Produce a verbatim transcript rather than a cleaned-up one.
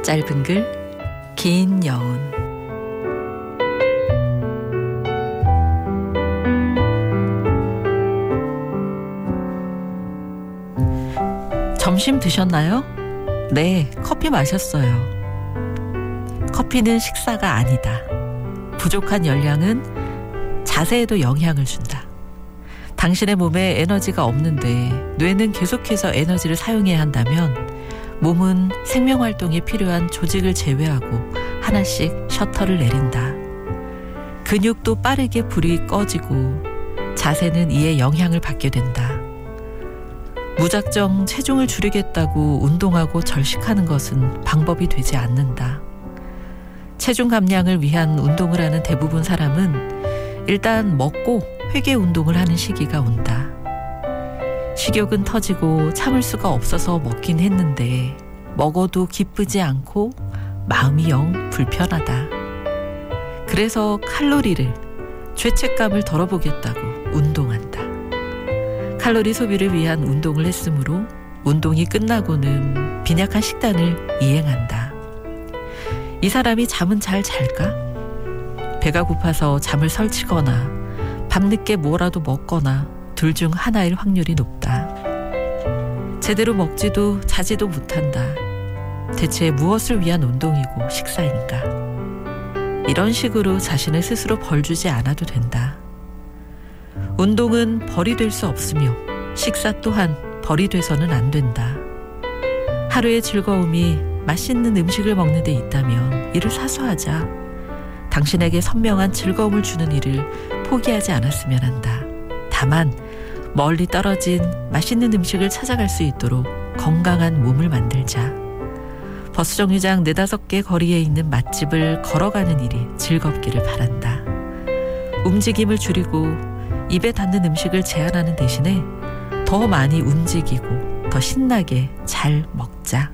짧은 글, 긴 여운. 점심 드셨나요? 네, 커피 마셨어요. 커피는 식사가 아니다. 부족한 열량은 자세에도 영향을 준다. 당신의 몸에 에너지가 없는데 뇌는 계속해서 에너지를 사용해야 한다면 몸은 생명활동에 필요한 조직을 제외하고 하나씩 셔터를 내린다. 근육도 빠르게 불이 꺼지고 자세는 이에 영향을 받게 된다. 무작정 체중을 줄이겠다고 운동하고 절식하는 것은 방법이 되지 않는다. 체중 감량을 위한 운동을 하는 대부분 사람은 일단 먹고 회개 운동을 하는 시기가 온다. 식욕은 터지고 참을 수가 없어서 먹긴 했는데 먹어도 기쁘지 않고 마음이 영 불편하다. 그래서 칼로리를, 죄책감을 덜어보겠다고 운동한다. 칼로리 소비를 위한 운동을 했으므로 운동이 끝나고는 빈약한 식단을 이행한다. 이 사람이 잠은 잘 잘까? 배가 고파서 잠을 설치거나 밤늦게 뭐라도 먹거나 둘 중 하나일 확률이 높다. 제대로 먹지도 자지도 못한다. 대체 무엇을 위한 운동이고 식사인가? 이런 식으로 자신을 스스로 벌주지 않아도 된다. 운동은 벌이 될 수 없으며 식사 또한 벌이 돼서는 안 된다. 하루의 즐거움이 맛있는 음식을 먹는 데 있다면 이를 사수하자. 당신에게 선명한 즐거움을 주는 일을 포기하지 않았으면 한다. 다만 멀리 떨어진 맛있는 음식을 찾아갈 수 있도록 건강한 몸을 만들자. 버스 정류장 네다섯 개 거리에 있는 맛집을 걸어가는 일이 즐겁기를 바란다. 움직임을 줄이고 입에 닿는 음식을 제한하는 대신에 더 많이 움직이고 더 신나게 잘 먹자.